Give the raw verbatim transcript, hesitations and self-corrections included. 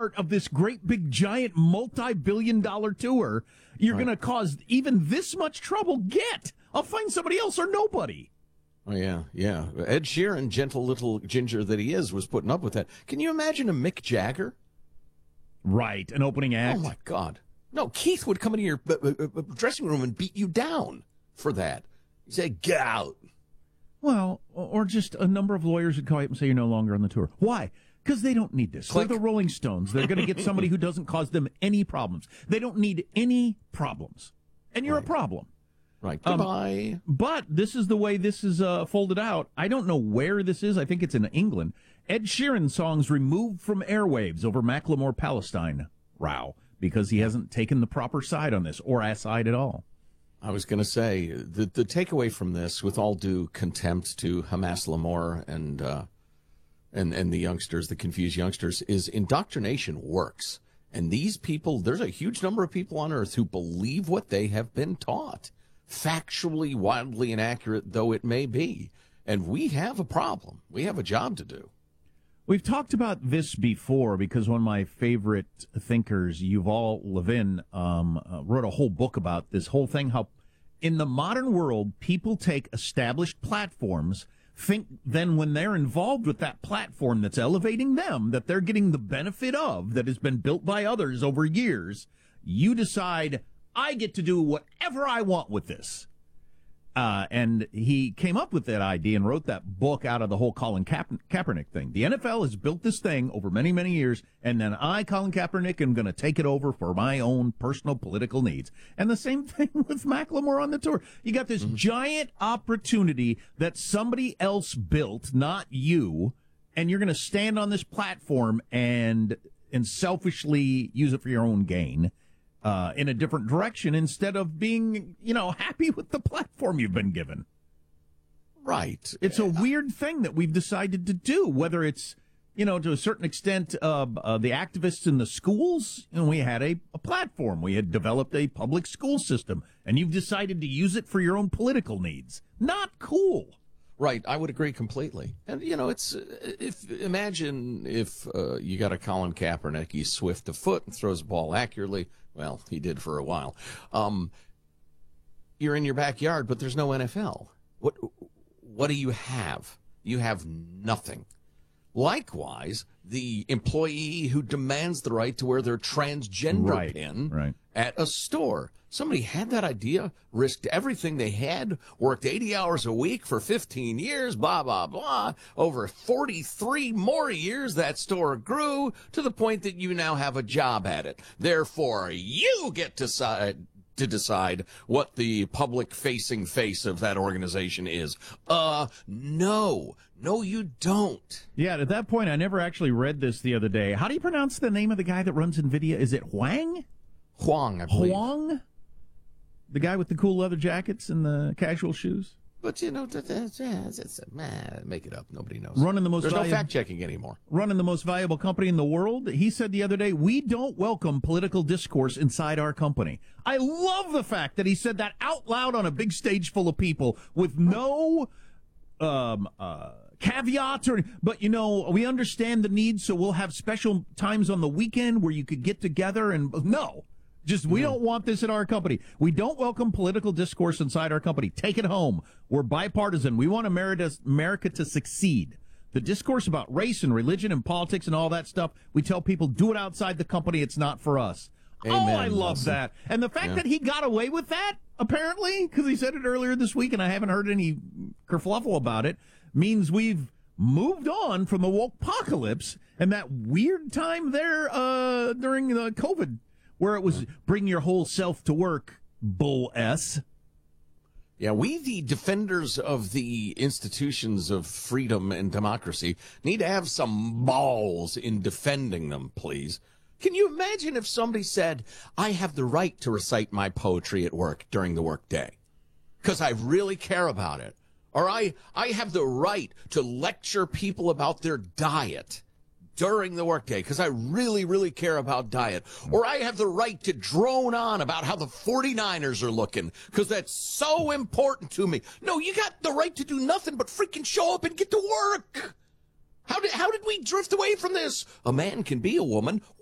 part of this great big giant multi-billion dollar tour, you're right. going to cause even this much trouble. Get, I'll find somebody else or nobody. Oh, yeah, yeah. Ed Sheeran, gentle little ginger that he is, was putting up with that. Can you imagine a Mick Jagger? Right, an opening act. Oh, my God. No, Keith would come into your uh, uh, dressing room and beat you down for that. He'd say, get out. Well, or just a number of lawyers would call you up and say you're no longer on the tour. Why? Because they don't need this. Click. They're the Rolling Stones. They're going to get somebody who doesn't cause them any problems. They don't need any problems. And you're right. a problem. Right. Goodbye. Um, but this is the way this is uh, folded out. I don't know where this is. I think it's in England. Ed Sheeran songs removed from airwaves over Macklemore Palestine row because he hasn't taken the proper side on this or a side at all. I was going to say, the the takeaway from this, with all due contempt to Hamas Lamore and, uh, and, and the youngsters, the confused youngsters, is indoctrination works. And these people, there's a huge number of people on earth who believe what they have been taught. Factually, wildly inaccurate though it may be. And we have a problem. We have a job to do. We've talked about this before because one of my favorite thinkers, Yuval Levin, um, uh, wrote a whole book about this whole thing, how in the modern world, people take established platforms, think then when they're involved with that platform that's elevating them, that they're getting the benefit of, that has been built by others over years, you decide, I get to do whatever I want with this. Uh, and he came up with that idea and wrote that book out of the whole Colin Ka- Kaepernick thing. The N F L has built this thing over many, many years, and then I, Colin Kaepernick, am going to take it over for my own personal political needs. And the same thing with Macklemore on the tour. You got this mm-hmm. giant opportunity that somebody else built, not you, and you're going to stand on this platform and and selfishly use it for your own gain. Uh, in a different direction instead of being, you know, happy with the platform you've been given. Right. It's a weird thing that we've decided to do, whether it's, you know, to a certain extent, uh, uh, the activists in the schools, and we had a, a platform. We had developed a public school system, and you've decided to use it for your own political needs. Not cool. Right, I would agree completely. And, you know, it's, if imagine if uh, you got a Colin Kaepernick, he's swift of foot and throws the ball accurately. Well, he did for a while. Um, you're in your backyard, but there's no N F L. What, what do you have? You have nothing. Likewise, the employee who demands the right to wear their transgender right, pin right. at a store. Somebody had that idea, risked everything they had, worked eighty hours a week for fifteen years, blah, blah, blah. Over forty-three more years, that store grew to the point that you now have a job at it. Therefore, you get to decide, to decide what the public-facing face of that organization is. Uh, no. No, you don't. Yeah, at that point, I never actually read this the other day. How do you pronounce the name of the guy that runs NVIDIA? Is it Huang? Huang, I believe. Huang? The guy with the cool leather jackets and the casual shoes? But, you know, that's, that's, that's, man, make it up. Nobody knows. Running the most There's valuable, no fact-checking anymore. Running the most valuable company in the world. He said the other day, we don't welcome political discourse inside our company. I love the fact that he said that out loud on a big stage full of people with no um, uh, caveats. Or, but, you know, we understand the need, so we'll have special times on the weekend where you could get together and no. Just, we don't want this in our company. We don't welcome political discourse inside our company. Take it home. We're bipartisan. We want America, America to succeed. The discourse about race and religion and politics and all that stuff, we tell people, do it outside the company. It's not for us. Amen. Oh, I love awesome. that. And the fact yeah. that he got away with that, apparently, because he said it earlier this week and I haven't heard any kerfluffle about it, means we've moved on from the woke-pocalypse and that weird time there uh, during the COVID where it was bring your whole self to work, bull S. Yeah, we, the defenders of the institutions of freedom and democracy, need to have some balls in defending them, please. Can you imagine if somebody said, I have the right to recite my poetry at work during the workday because I really care about it? Or I, I have the right to lecture people about their diet during the workday, because I really, really care about diet. Or I have the right to drone on about how the forty-niners are looking, because that's so important to me. No, you got the right to do nothing but freaking show up and get to work. How did, how did we drift away from this? A man can be a woman